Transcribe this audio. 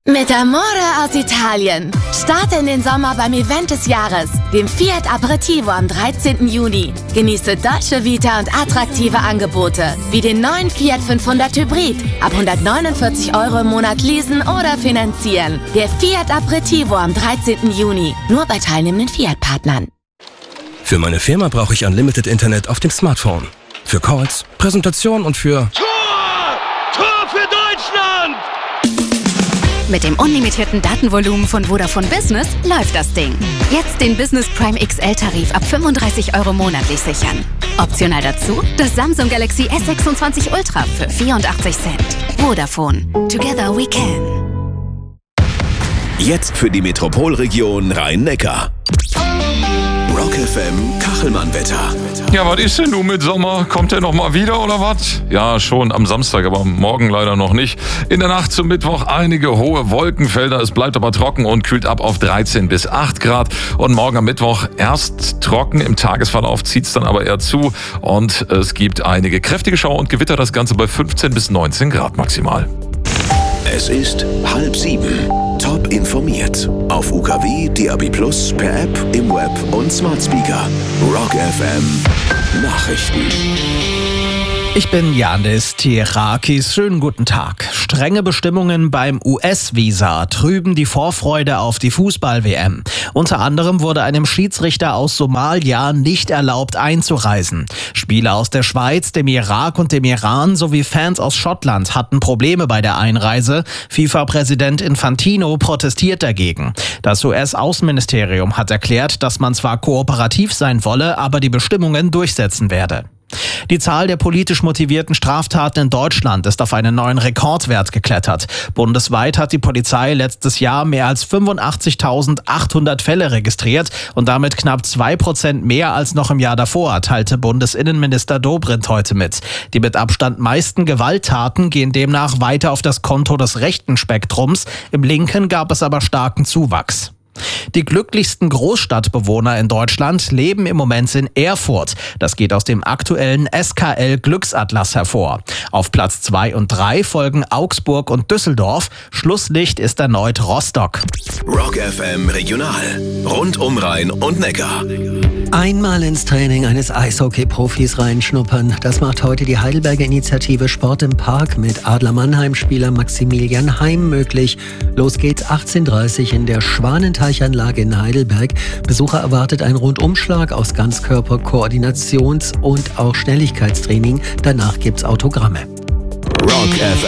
Mit Amore aus Italien. Starte in den Sommer beim Event des Jahres, dem Fiat Aperitivo am 13. Juni. Genieße Dolce Vita und attraktive Angebote, wie den neuen Fiat 500 Hybrid. Ab 149 € im Monat leasen oder finanzieren. Der Fiat Aperitivo am 13. Juni. Nur bei teilnehmenden Fiat-Partnern. Für meine Firma brauche ich Unlimited Internet auf dem Smartphone. Für Calls, Präsentation und für... Tor für Deutschland! Mit dem unlimitierten Datenvolumen von Vodafone Business läuft das Ding. Jetzt den Business Prime XL-Tarif ab 35 € monatlich sichern. Optional dazu das Samsung Galaxy S26 Ultra für 84 Cent. Vodafone. Together we can. Jetzt für die Metropolregion Rhein-Neckar. Rock FM Kachelmann-Wetter. Ja, was ist denn nun mit Sommer? Kommt der noch mal wieder oder was? Ja, schon am Samstag, aber morgen leider noch nicht. In der Nacht zum Mittwoch einige hohe Wolkenfelder. Es bleibt aber trocken und kühlt ab auf 13 bis 8 Grad. Und morgen am Mittwoch erst trocken. Im Tagesverlauf zieht es dann aber eher zu. Und es gibt einige kräftige Schauer und Gewitter. Das Ganze bei 15 bis 19 Grad maximal. Es ist 6:30. Top informiert. Auf UKW, DAB+, per App, im Web und Smart Speaker. Rock FM Nachrichten. Ich bin Janis Tierakis. Schönen guten Tag. Strenge Bestimmungen beim US-Visa trüben die Vorfreude auf die Fußball-WM. Unter anderem wurde einem Schiedsrichter aus Somalia nicht erlaubt einzureisen. Spieler aus der Schweiz, dem Irak und dem Iran sowie Fans aus Schottland hatten Probleme bei der Einreise. FIFA-Präsident Infantino protestiert dagegen. Das US-Außenministerium hat erklärt, dass man zwar kooperativ sein wolle, aber die Bestimmungen durchsetzen werde. Die Zahl der politisch motivierten Straftaten in Deutschland ist auf einen neuen Rekordwert geklettert. Bundesweit hat die Polizei letztes Jahr mehr als 85.800 Fälle registriert und damit knapp 2% mehr als noch im Jahr davor, teilte Bundesinnenminister Dobrindt heute mit. Die mit Abstand meisten Gewalttaten gehen demnach weiter auf das Konto des rechten Spektrums. Im linken gab es aber starken Zuwachs. Die glücklichsten Großstadtbewohner in Deutschland leben im Moment in Erfurt. Das geht aus dem aktuellen SKL Glücksatlas hervor. Auf Platz 2 und 3 folgen Augsburg und Düsseldorf. Schlusslicht ist erneut Rostock. Rock FM Regional. Rund um Rhein und Neckar. Einmal ins Training eines Eishockey-Profis reinschnuppern. Das macht heute die Heidelberger Initiative Sport im Park mit Adler Mannheim-Spieler Maximilian Heim möglich. Los geht's 18:30 in der Schwanenteichanlage in Heidelberg. Besucher erwartet ein Rundumschlag aus Ganzkörper-, Koordinations- und auch Schnelligkeitstraining. Danach gibt's Autogramme. Rock FM.